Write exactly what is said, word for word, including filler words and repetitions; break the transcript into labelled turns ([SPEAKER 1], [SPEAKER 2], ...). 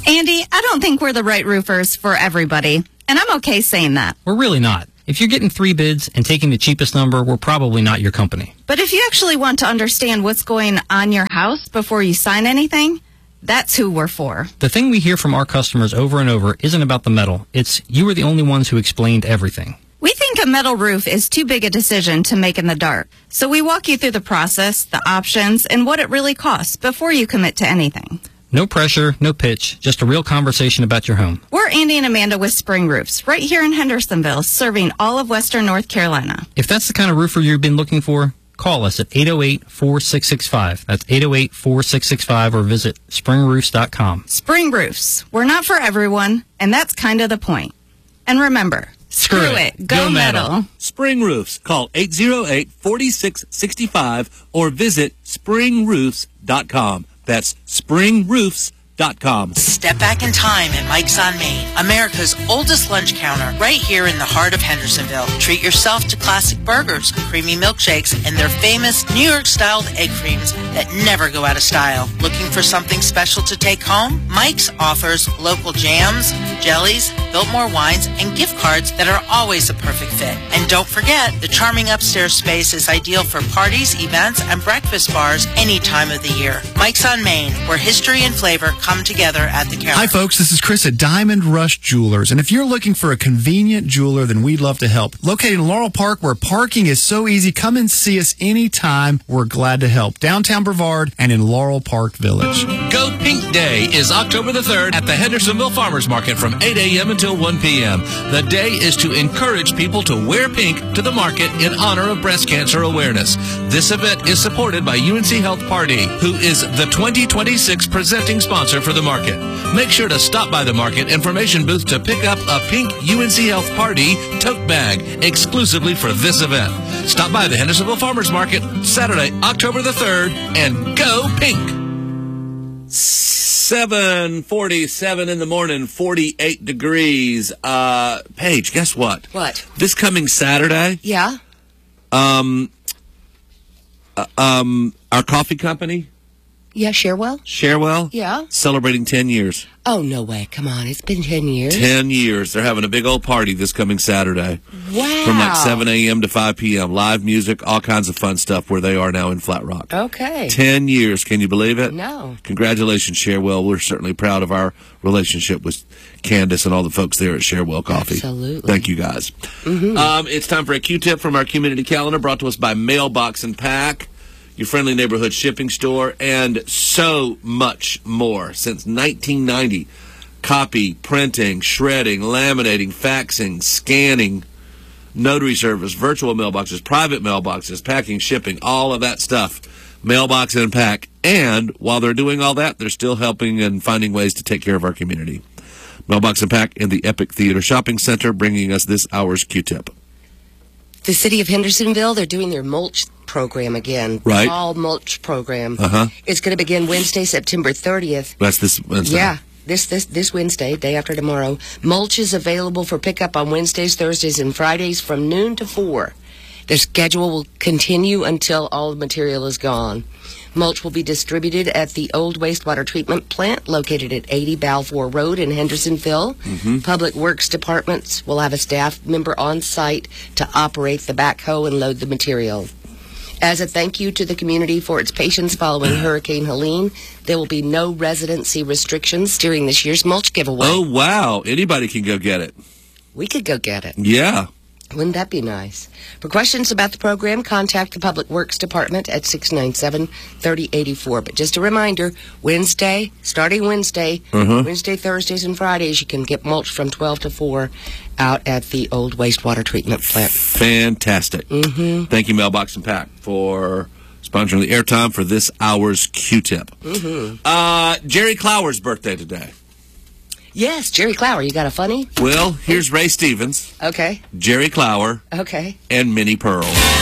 [SPEAKER 1] Andy, I don't think we're the right roofers for everybody, and I'm okay saying that.
[SPEAKER 2] We're really not. If you're getting three bids and taking the cheapest number, we're probably not your company.
[SPEAKER 1] But if you actually want to understand what's going on your house before you sign anything, that's who we're for.
[SPEAKER 2] The thing we hear from our customers over and over isn't about the metal. It's you were the only ones who explained everything.
[SPEAKER 1] We think a metal roof is too big a decision to make in the dark. So we walk you through the process, the options, and what it really costs before you commit to anything.
[SPEAKER 2] No pressure, no pitch, just a real conversation about your home.
[SPEAKER 1] We're Andy and Amanda with Spring Roofs, right here in Hendersonville, serving all of Western North Carolina.
[SPEAKER 2] If that's the kind of roofer you've been looking for, call us at eight oh eight, four six six five. That's eight oh eight, four six six five, or visit spring roofs dot com.
[SPEAKER 1] Spring Roofs. We're not for everyone, and that's kind of the point. And remember, screw, screw it. Go, Go metal. metal.
[SPEAKER 3] Spring Roofs. Call eight oh eight, four six six five or visit spring roofs dot com. That's spring roofs dot com.
[SPEAKER 4] Step back in time at Mike's on Main, America's oldest lunch counter, right here in the heart of Hendersonville. Treat yourself to classic burgers, creamy milkshakes, and their famous New York-styled egg creams that never go out of style. Looking for something special to take home? Mike's offers local jams, jellies, Biltmore wines, and gift cards that are always a perfect fit. And don't forget, the charming upstairs space is ideal for parties, events, and breakfast bars any time of the year. Mike's on Main, where history and flavor come together at the counter.
[SPEAKER 5] Hi, folks. This is Chris at Diamond Rush Jewelers. And if you're looking for a convenient jeweler, then we'd love to help. Located in Laurel Park, where parking is so easy, come and see us anytime. We're glad to help. Downtown Brevard and in Laurel Park Village.
[SPEAKER 6] Go Pink Day is October the third at the Hendersonville Farmers Market from eight a.m. until one p.m. The day is to encourage people to wear pink to the market in honor of breast cancer awareness. This event is supported by U N C Health Party, who is the twenty twenty-six presenting sponsor for the market. Make sure to stop by the market information booth to pick up a pink U N C Health Party tote bag exclusively for this event. Stop by the Hendersonville Farmers Market Saturday, October the third, and go pink.
[SPEAKER 3] seven forty-seven in the morning, forty-eight degrees. Uh, Paige, guess what?
[SPEAKER 7] What?
[SPEAKER 3] This coming Saturday,
[SPEAKER 7] Yeah.
[SPEAKER 3] um, uh, um, our coffee company,
[SPEAKER 7] Yeah, Sharewell?
[SPEAKER 3] Sharewell,
[SPEAKER 7] Yeah.
[SPEAKER 3] celebrating ten years.
[SPEAKER 7] Oh, no way. Come on. It's been ten years.
[SPEAKER 3] ten years. They're having a big old party this coming Saturday.
[SPEAKER 7] Wow.
[SPEAKER 3] From like seven a.m. to five p.m. Live music, all kinds of fun stuff where they are now in Flat Rock.
[SPEAKER 7] Okay.
[SPEAKER 3] ten years. Can you believe it?
[SPEAKER 7] No.
[SPEAKER 3] Congratulations, Sharewell. We're certainly proud of our relationship with Candace and all the folks there at Sharewell Coffee.
[SPEAKER 7] Absolutely.
[SPEAKER 3] Thank you, guys. Mm-hmm. Um, it's time for a Q-tip from our community calendar, brought to us by Mailbox and Pack, your friendly neighborhood shipping store, and so much more. Since nineteen ninety, copy, printing, shredding, laminating, faxing, scanning, notary service, virtual mailboxes, private mailboxes, packing, shipping, all of that stuff. Mailbox and Pack. And while they're doing all that, they're still helping and finding ways to take care of our community. Mailbox and Pack in the Epic Theater Shopping Center, bringing us this hour's Q-tip.
[SPEAKER 7] The city of Hendersonville, they're doing their mulch program again.
[SPEAKER 3] Right.
[SPEAKER 7] Fall mulch program.
[SPEAKER 3] Uh-huh.
[SPEAKER 7] It's going to begin Wednesday, September thirtieth.
[SPEAKER 3] That's this Wednesday.
[SPEAKER 7] Yeah. This, this this Wednesday, day after tomorrow. Mulch is available for pickup on Wednesdays, Thursdays, and Fridays from noon to four. The schedule will continue until all the material is gone. Mulch will be distributed at the old wastewater treatment plant located at eighty Balfour Road in Hendersonville. Mm-hmm. Public Works departments will have a staff member on site to operate the backhoe and load the material. As a thank you to the community for its patience following Hurricane Helene, there will be no residency restrictions during this year's mulch giveaway.
[SPEAKER 3] Oh, wow. Anybody can go get it.
[SPEAKER 7] We could go get it.
[SPEAKER 3] Yeah.
[SPEAKER 7] Wouldn't that be nice? For questions about the program, contact the Public Works Department at six nine seven, three oh eight four. But just a reminder, Wednesday, starting Wednesday,
[SPEAKER 3] uh-huh.
[SPEAKER 7] Wednesday, Thursdays, and Fridays, you can get mulch from twelve to four out at the old wastewater treatment plant.
[SPEAKER 3] Fantastic.
[SPEAKER 7] Mm-hmm.
[SPEAKER 3] Thank you, Mailbox and Pack, for sponsoring the airtime for this hour's Q-tip.
[SPEAKER 7] Mm-hmm.
[SPEAKER 3] Uh, Jerry Clower's birthday today.
[SPEAKER 7] Yes, Jerry Clower. You got a funny?
[SPEAKER 3] Well, here's Ray Stevens,
[SPEAKER 7] Okay.
[SPEAKER 3] Jerry Clower,
[SPEAKER 7] Okay.
[SPEAKER 3] and Minnie Pearl.